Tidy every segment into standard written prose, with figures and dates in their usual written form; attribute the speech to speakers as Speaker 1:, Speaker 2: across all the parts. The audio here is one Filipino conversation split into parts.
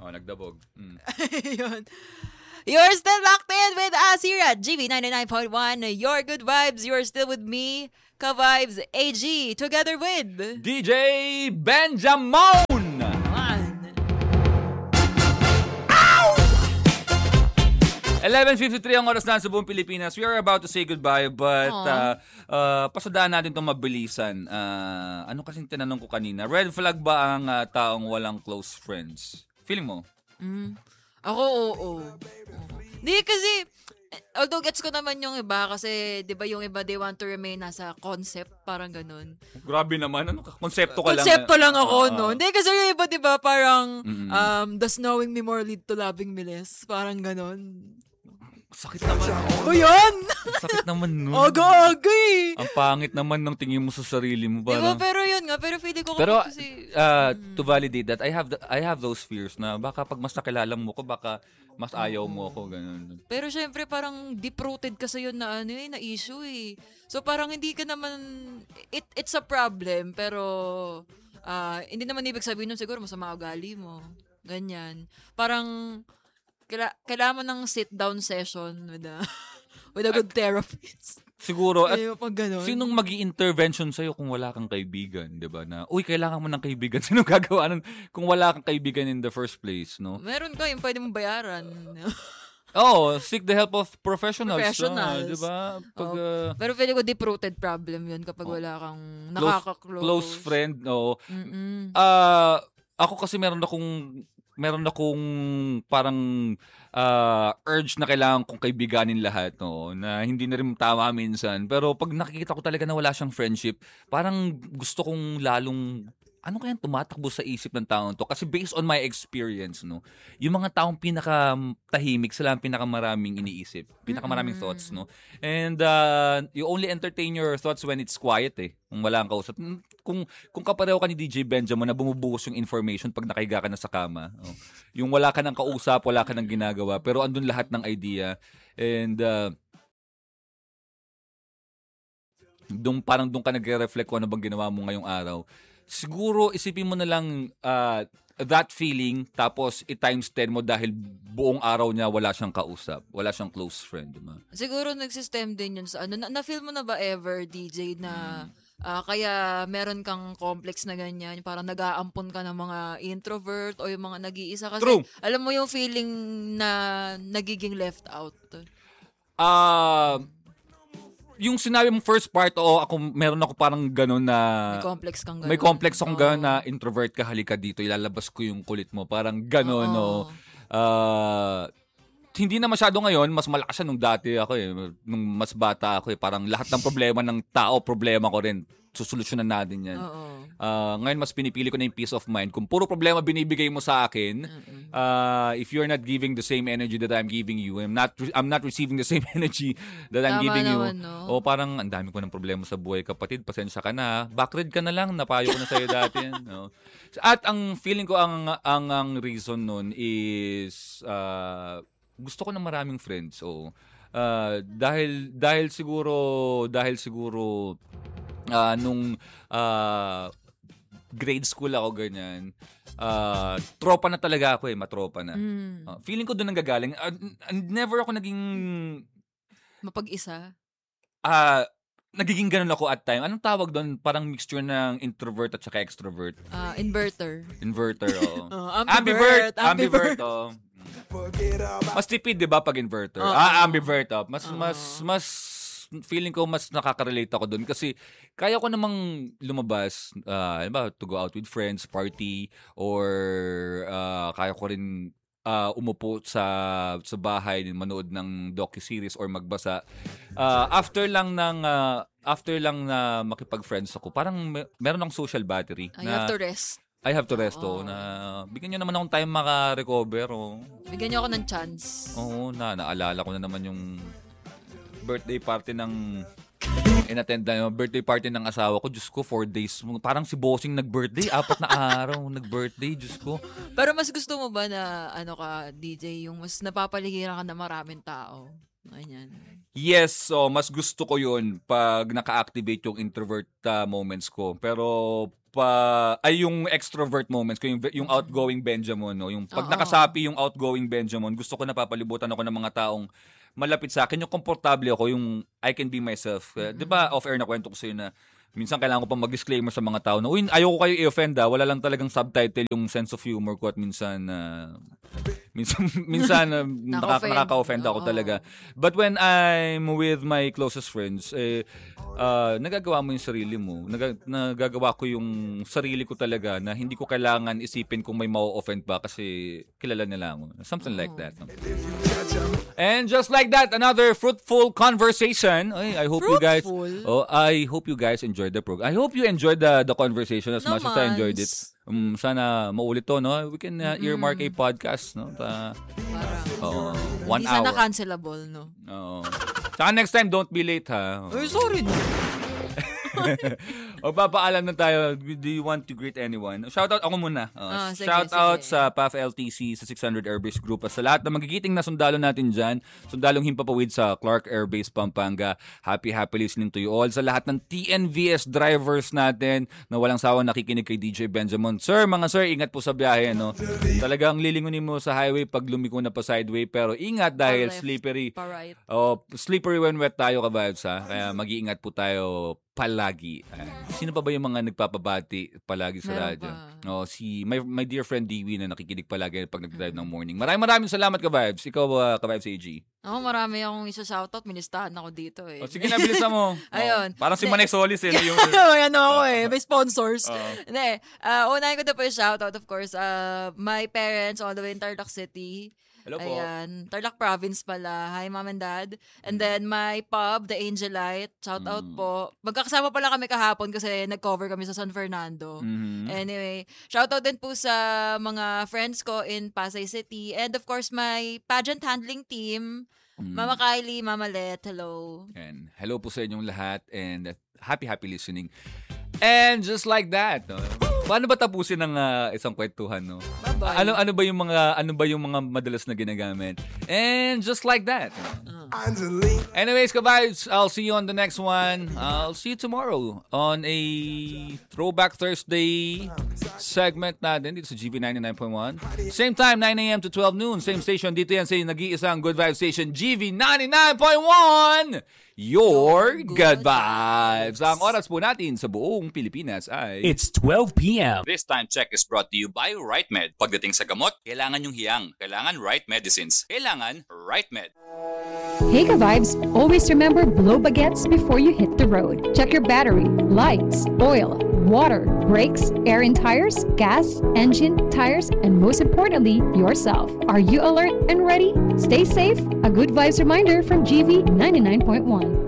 Speaker 1: Nagdabog.
Speaker 2: Yun. You're still locked in with us here at GB 99.1. Your good vibes. You're still with me, Ka-Vibes AG, together with
Speaker 1: DJ Benjamin! 11:53 ang oras na sa buong Pilipinas. We are about to say goodbye, but pasadaan natin itong mabilisan. Ano kasing tinanong ko kanina? Red flag ba ang taong walang close friends? Feeling mo?
Speaker 2: Ako, oo. Di kasi, although gets ko naman yung iba kasi, di ba yung iba, they want to remain nasa concept, parang ganun.
Speaker 1: Grabe naman. Ano ka? Konsepto ka lang.
Speaker 2: Konsepto lang ako, no? Hindi kasi yung iba, di ba, parang, does knowing me more lead to loving me less? Parang ganun.
Speaker 1: Sakit naman.
Speaker 2: O yan!
Speaker 1: Sakit naman nun.
Speaker 2: Aga-aga eh.
Speaker 1: Ang pangit naman ng tingin mo sa sarili mo.
Speaker 2: Diba, pero yun nga, pero feeling ko
Speaker 1: pero,
Speaker 2: kasi...
Speaker 1: to validate that, I have those fears na baka pag mas nakilala mo ko, baka mas ayaw mo ako, ganun.
Speaker 2: Pero syempre, parang deep-rooted ka sa yun na na issue eh. So parang hindi ka naman... It's a problem, pero hindi naman ibig sabihin nun siguro masama ugali mo. Ganyan. Parang... Kailangan mo ng sit-down session with a good therapist.
Speaker 1: Siguro, at
Speaker 2: sinong
Speaker 1: mag-i-intervention sa'yo kung wala kang kaibigan, di ba? Na, kailangan mo ng kaibigan. Sinong gagawa nun kung wala kang kaibigan in the first place, no?
Speaker 2: Meron ka, yung pwede mong bayaran.
Speaker 1: Seek the help of professionals. Di ba?
Speaker 2: Pero feeling ko deep-rooted problem yun kapag wala kang nakaka-close.
Speaker 1: Close friend, ako kasi meron akong parang urge na kailangan kong kaibiganin lahat, no? Na hindi na rin tama minsan. Pero pag nakikita ko talaga na wala siyang friendship, parang gusto kong lalong, ano kaya tumatakbo sa isip ng taong to? Kasi based on my experience, no? Yung mga taong pinaka-tahimik, sila ang pinakamaraming iniisip. Pinakamaraming thoughts, no? And you only entertain your thoughts when it's quiet, eh. Kung wala kang kausap. Kung kapareho ka ni DJ Benjamin na bumubuhos yung information pag nakahiga ka na sa kama. Yung wala ka ng kausap, wala ka ng ginagawa, pero andun lahat ng idea. And doon ka nagre-reflect kung ano bang ginawa mo ngayong araw. Siguro isipin mo na lang that feeling, tapos i-times 10 mo dahil buong araw niya wala siyang kausap, wala siyang close friend, diba?
Speaker 2: Siguro nagsistem din yun sa ano. Na-feel mo na ba ever, DJ, na kaya meron kang complex na ganyan, parang nag-aampon ka ng mga introvert o yung mga nag-iisa kasi
Speaker 1: True.
Speaker 2: Alam mo yung feeling na nagiging left out?
Speaker 1: Yung sinabi mong first part, meron ako parang gano'n na...
Speaker 2: May complex kang gano'n.
Speaker 1: May complex akong gano'n na introvert ka, halika dito, ilalabas ko yung kulit mo. Parang gano'n, no? Hindi na masyado ngayon, mas malakas siya nung dati ako eh. Nung mas bata ako eh. Parang lahat ng problema ng tao, problema ko rin. Susolusyonan natin yan. Ngayon, mas pinipili ko na yung peace of mind. Kung puro problema binibigay mo sa akin, if you're not giving the same energy that I'm giving you, I'm not receiving the same energy that I'm giving you.
Speaker 2: No?
Speaker 1: Parang ang dami ko ng problema sa buhay, kapatid. Pasensya ka na. Backread ka na lang. Napayo ko na sa'yo dati. No? At ang feeling ko, ang reason nun is gusto ko ng maraming friends. Dahil siguro nung grade school ako ganyan, tropa na talaga ako matropa na. Feeling ko doon nanggagaling. Never ako naging
Speaker 2: mapag-isa.
Speaker 1: Nagiging ganun ako at time. Anong tawag doon? Parang mixture ng introvert at saka extrovert.
Speaker 2: Inverter,
Speaker 1: oo.
Speaker 2: Ambivert.
Speaker 1: Mas tipid, 'di ba, pag inverter? Ambivert. Mas feeling ko mas nakaka-relate ako doon kasi kaya ko namang lumabas, to go out with friends, party, or kaya ko rin umupo sa bahay, manood ng docu-series or magbasa. After lang na makipag-friends ako, parang meron akong social battery.
Speaker 2: You have to rest.
Speaker 1: I have to rest, na bigyan nyo naman akong time maka-recover.
Speaker 2: Bigyan nyo ako ng chance.
Speaker 1: Naalala ko na naman yung birthday party ng in-attend na yung birthday party ng asawa ko. Diyos ko, 4 days. Parang si Bossing nag-birthday. 4 na araw nag-birthday. Diyos ko.
Speaker 2: Pero mas gusto mo ba na, DJ, yung mas napapaligiran ka na maraming tao? Ganyan.
Speaker 1: Yes, mas gusto ko yun pag naka-activate yung introvert moments ko. Pero yung extrovert moments ko, yung outgoing Benjamin, no? Yung pag nakasapi yung outgoing Benjamin, gusto ko napapalibutan ako ng mga taong malapit sa akin, yung komportable ako, yung I can be myself. 'Di ba off-air na kwento ko sa'yo na minsan kailangan ko pa mag-disclaimer sa mga tao na, uy, ayoko kayo i-offend wala lang talagang subtitle yung sense of humor ko at minsan nakaka-offend ako talaga. But when I'm with my closest friends, nagagawa mo yung sarili mo. Nagagawa ko yung sarili ko talaga na hindi ko kailangan isipin kung may ma-offend pa kasi kilala nila ako. Something like that. And just like that, another fruitful conversation. I hope you guys enjoyed the program. I hope you enjoyed the conversation as much as I enjoyed it. Sana maulit to, no? We can earmark a podcast, no? 1 hour.
Speaker 2: Hindi sana cancelable, no?
Speaker 1: Oo. Saka next time, don't be late, ha?
Speaker 2: Ay, sorry, no?
Speaker 1: O papaalam na tayo. Do you want to greet anyone? Shoutout ako muna. Shoutout sa PAF LTC, sa 600 Airbase Group. Sa lahat na magigiting na sundalo natin dyan. Sundalong himpapawid sa Clark Air Base, Pampanga. Happy listening to you all. Sa lahat ng TNVS drivers natin na walang sawa nakikinig kay DJ Benjamin. Mga sir, ingat po sa biyahe. No? Talagang lilingunin mo sa highway pag lumiko na pa sideway. Pero ingat dahil slippery. Slippery when wet tayo, ka-vibes, ha? Kaya mag-iingat po tayo palagi. Sino pa ba yung mga nagpapabati palagi sa radyo? Si my dear friend Dewey na nakikinig palagi pag nag-drive ng morning. Maraming salamat, ka-vibes. Ikaw, ka-vibes AG.
Speaker 2: Ako, marami akong isa-shoutout. Ministahan ako dito, eh.
Speaker 1: Sige na, bilisan mo.
Speaker 2: Ayun.
Speaker 1: Parang si Manay Solis, eh.
Speaker 2: May sponsors. Hindi. Unahin ko na po yung shoutout, of course. My parents all the way in Tarlac City.
Speaker 1: Hello po.
Speaker 2: Ayan. Tarlac Province pala. Hi, Mom and Dad. And then, my pub, The Angelite. Shout out po. Magkakasama pala kami kahapon kasi nag-cover kami sa San Fernando. Anyway, shout out din po sa mga friends ko in Pasay City. And of course, my pageant handling team. Mama Kylie, Mama Let, hello.
Speaker 1: And hello po sa inyong lahat and happy listening. And just like that, no? Paano ba tapusin ng isang kwentuhan, no?
Speaker 2: Bye-bye.
Speaker 1: Ano ba yung mga madalas na ginagamit? And just like that. Anyways, ka-vibes, I'll see you on the next one. I'll see you tomorrow on a Throwback Thursday segment natin dito sa GV 99.1. Same time, 9 a.m. to 12 noon. Same station, dito yan sa nag-iisang Good Vibes Station, GV 99.1. Your Good Vibes. Ang oras po natin sa buong Pilipinas ay
Speaker 3: It's 12 p.m.
Speaker 1: This time check is brought to you by RightMed. Pagdating sa gamot, kailangan yung hiyang. Kailangan right medicines. Kailangan RightMed.
Speaker 4: Hey ka-vibes, always remember blow baguettes before you hit the road. Check your battery, lights, oil, water, brakes, air in tires, gas, engine, tires, and most importantly, yourself. Are you alert and ready? Stay safe. A good vibes reminder from GV 99.1.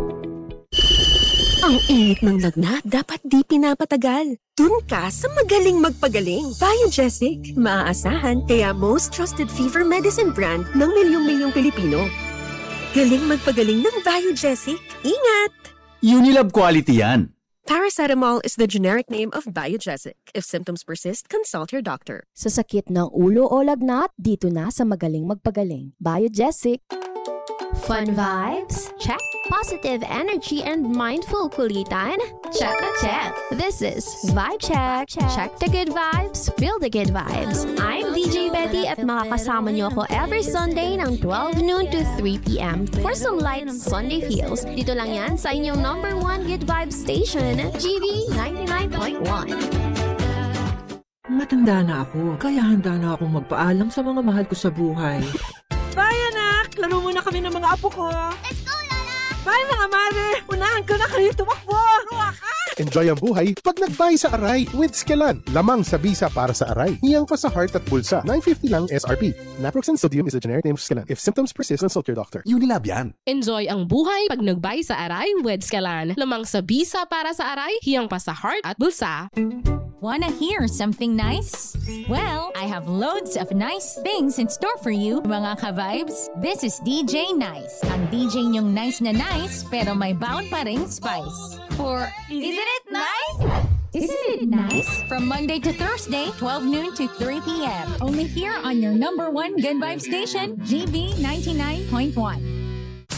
Speaker 5: Ang init ng lagnat, dapat di pinapatagal. Dun ka sa magaling magpagaling. Biogesic, maaasahan, kaya most trusted fever medicine brand ng milyong-milyong Pilipino. Galing magpagaling ng Biogesic. Ingat!
Speaker 3: Unilab quality yan.
Speaker 5: Paracetamol is the generic name of Biogesic. If symptoms persist, consult your doctor.
Speaker 6: Sa sakit ng ulo o lagnat, dito na sa magaling magpagaling. Biogesic.
Speaker 7: Fun vibes? Check. Positive energy and mindful kulitan? Check na check. This is Vibe Check. Check the good vibes, feel the good vibes. I'm DJ Betty at makakasama niyo ako every Sunday ng 12 noon to 3 p.m. for some light Sunday feels. Dito lang yan sa inyong number 1 good vibes station, GV 99.1.
Speaker 8: Matanda na ako, kaya handa na akong magpaalam sa mga mahal ko sa buhay. Bye, anak! Laro muna kami ng mga apo ko.
Speaker 9: Let's go, Lola!
Speaker 8: Bye, mga mare! Unahan ko na kayo tumakbo!
Speaker 10: Enjoy ang buhay pag nag-buy sa Aray with Skelan. Lamang sa bisa para sa Aray. Hiyang pa sa heart at bulsa. $9.50 lang SRP. Naproxen sodium is a generic name of Skelan. If symptoms persist, consult your doctor.
Speaker 3: Unilab yan.
Speaker 11: Enjoy ang buhay pag nag-buy sa Aray with Skelan. Lamang sa bisa para sa Aray, hiyang pa sa heart at bulsa.
Speaker 12: Wanna hear something nice? Well, I have loads of nice things in store for you, mga ka-vibes. This is DJ Nice. Ang DJ niyong nice na nice, pero may bound pa ring spice. For Isn't it nice? Isn't it nice? From Monday to Thursday, 12 noon to 3 p.m. Only here on your number 1 Good Vibe station, GV 99.1.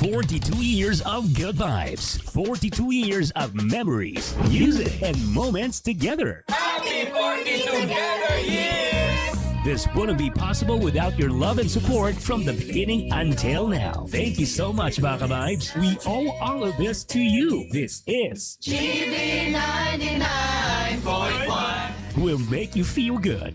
Speaker 3: 42 years of good vibes. 42 years of memories, music, and moments together.
Speaker 9: Happy 40 together years!
Speaker 3: This wouldn't be possible without your love and support from the beginning until now. Thank you so much, Baka Vibes. We owe all of this to you. This is
Speaker 9: GB 99.1.
Speaker 3: Will make you feel good.